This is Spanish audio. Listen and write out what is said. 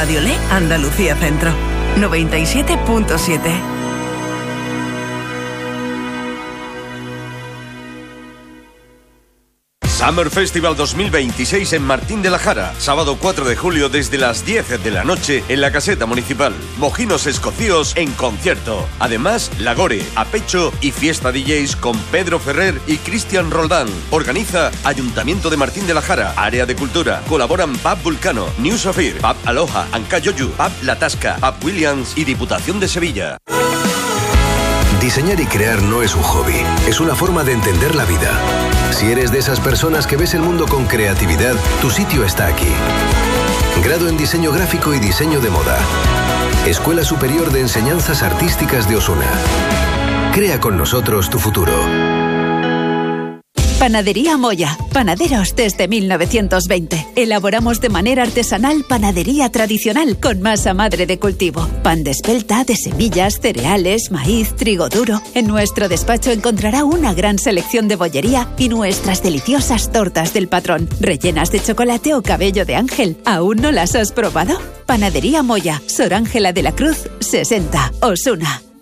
Radiolé Andalucía Centro. 97.7. Summer Festival 2026 en Martín de la Jara. Sábado 4 de julio desde las 10 de la noche en la Caseta Municipal. Mojinos escocíos en concierto. Además, Lagore, Apecho y fiesta DJs con Pedro Ferrer y Cristian Roldán. Organiza Ayuntamiento de Martín de la Jara. Área de Cultura. Colaboran Pub Vulcano, New Safir, Pub Aloha, Ancayoyu, Pub La Tasca, Pub Williams y Diputación de Sevilla. Diseñar y crear no es un hobby, es una forma de entender la vida. Si eres de esas personas que ves el mundo con creatividad, tu sitio está aquí. Grado en Diseño Gráfico y Diseño de Moda. Escuela Superior de Enseñanzas Artísticas de Osuna. Crea con nosotros tu futuro. Panadería Moya, panaderos desde 1920. Elaboramos de manera artesanal panadería tradicional con masa madre de cultivo. Pan de espelta, de semillas, cereales, maíz, trigo duro. En nuestro despacho encontrará una gran selección de bollería y nuestras deliciosas tortas del patrón, rellenas de chocolate o cabello de ángel. ¿Aún no las has probado? Panadería Moya, Sor Ángela de la Cruz, 60, Osuna.